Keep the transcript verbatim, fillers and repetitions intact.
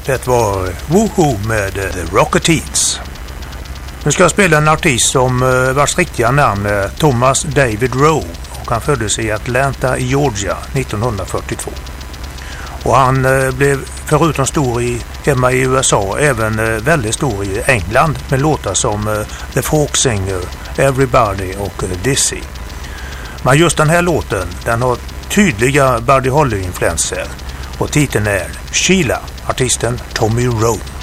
Det var Woohoo med The Rocketeens. Nu ska jag spela en artist som vars riktiga namn är Thomas David Rowe och han föddes i Atlanta i Georgia nittonhundrafyrtiotvå. Och han blev förutom stor i, hemma i U S A även väldigt stor i England med låtar som The Folk Singer, Everybody och Dizzy. Men just den här låten, den har tydliga Buddy Holly-influenser och titeln är Sheila, artisten Tommy Rowe.